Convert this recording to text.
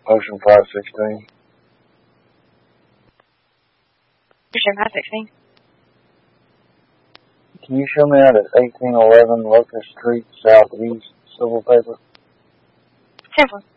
Ocean 516. Ocean 516. Can you show me out at 1811 Locust Street, Southeast, Civil Paper? 10-4.